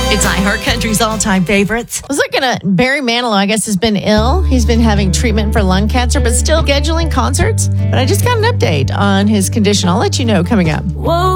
It's iHeart Country's all-time favorites. I was looking at Barry Manilow, I guess, has been ill. He's been having treatment for lung cancer, but still scheduling concerts. But I just got an update on his condition. I'll let you know coming up. Whoa.